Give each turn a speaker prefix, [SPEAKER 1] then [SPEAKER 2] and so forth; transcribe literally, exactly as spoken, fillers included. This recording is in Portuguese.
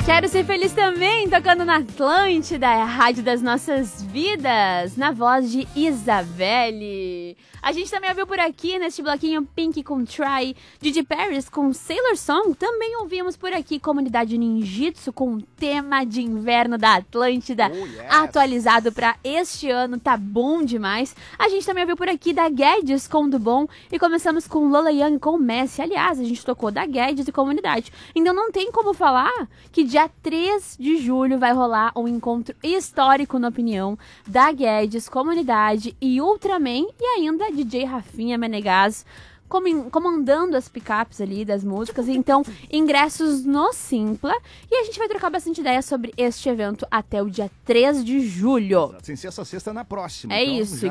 [SPEAKER 1] Quero Ser Feliz também, tocando na Atlântida, a rádio das nossas vidas, na voz de Isabelle. A gente também ouviu por aqui, neste bloquinho, Pink com Try, Didi Paris com Sailor Song. Também ouvimos por aqui Comunidade Ninjitsu com tema de inverno da Atlântida, oh, yes. atualizado para este ano, tá bom demais. A gente também ouviu por aqui da Guedes com Do Bom e começamos com Lola Young com Messi. Aliás, a gente tocou da Guedes e Comunidade. Então não tem como falar que dia três de julho vai rolar um encontro histórico, na opinião, da Guedes, Comunidade e Ultraman e ainda D J Rafinha Menegas comandando as picapes ali das músicas. Então, ingressos no Simpla. E a gente vai trocar bastante ideia sobre este evento até o dia três de julho.
[SPEAKER 2] Sem ser essa sexta na próxima.
[SPEAKER 1] É
[SPEAKER 2] então,
[SPEAKER 1] isso.
[SPEAKER 2] Já...